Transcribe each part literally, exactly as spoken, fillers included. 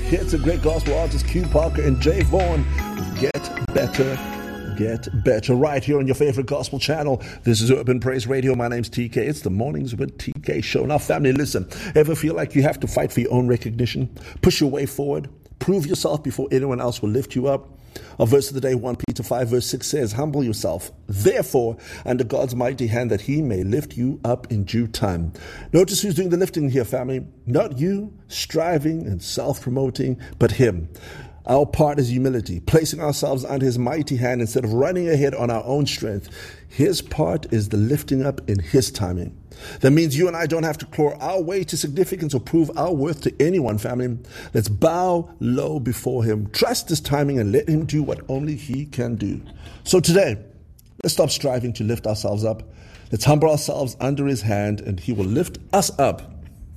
hits, a great gospel artist, Q Parker and Jay Vaughn. Get better, get better, right here on your favorite gospel channel. This is Urban Praise Radio. My name's T K. It's the Mornings with T K show. Now, family, listen. Ever feel like you have to fight for your own recognition? Push your way forward? Prove yourself before anyone else will lift you up? Our verse of the day, First Peter five verse six says, humble yourself, therefore, under God's mighty hand, that he may lift you up in due time. Notice who's doing the lifting here, family. Not you, striving and self-promoting, but him. Our part is humility, placing ourselves under his mighty hand instead of running ahead on our own strength. His part is the lifting up in his timing. That means you and I don't have to claw our way to significance or prove our worth to anyone, family. Let's bow low before him, trust his timing, and let him do what only he can do. So today, let's stop striving to lift ourselves up. Let's humble ourselves under his hand, and he will lift us up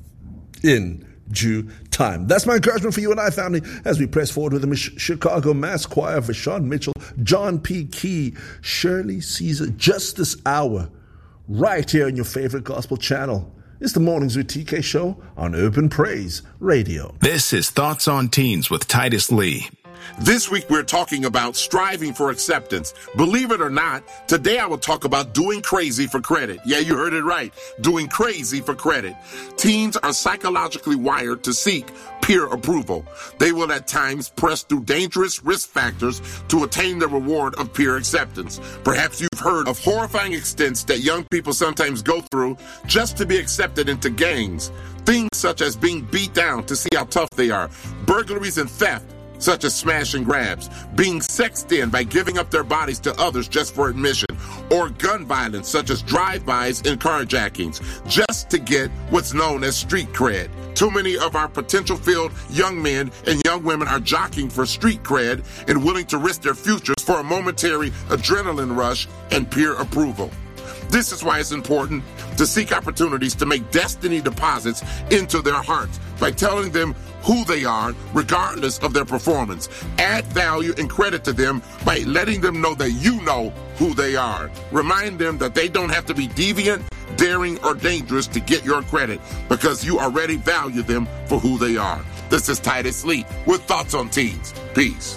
in due time. That's my encouragement for you and I, family, as we press forward with the Chicago Mass Choir, Vashon Mitchell, John P. Key, Shirley Caesar, just this hour, right here on your favorite gospel channel. It's the Mornings with T K show on Urban Praise Radio. This is Thoughts on Teens with Titus Lee. This week we're talking about striving for acceptance. Believe it or not, today I will talk about doing crazy for credit. Yeah, you heard it right. Doing crazy for credit. Teens are psychologically wired to seek peer approval. They will at times press through dangerous risk factors to attain the reward of peer acceptance. Perhaps you've heard of horrifying extents that young people sometimes go through just to be accepted into gangs. Things such as being beat down to see how tough they are. Burglaries and theft, such as smash and grabs, being sexed in by giving up their bodies to others just for admission, or gun violence such as drive-bys and carjackings, just to get what's known as street cred. Too many of our potential-filled young men and young women are jockeying for street cred and willing to risk their futures for a momentary adrenaline rush and peer approval. This is why it's important to seek opportunities to make destiny deposits into their hearts by telling them who they are, regardless of their performance. Add value and credit to them by letting them know that you know who they are. Remind them that they don't have to be deviant, daring, or dangerous to get your credit, because you already value them for who they are. This is Titus Lee with Thoughts on Teens. Peace.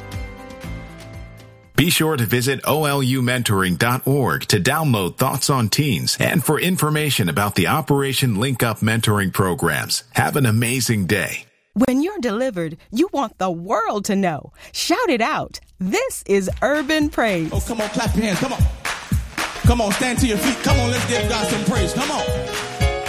Be sure to visit O L U mentoring dot org to download Thoughts on Teens and for information about the Operation Link Up mentoring programs. Have an amazing day. When you're delivered, you want the world to know. Shout it out. This is Urban Praise. Oh, come on, clap your hands. Come on. Come on, stand to your feet. Come on, let's give God some praise. Come on.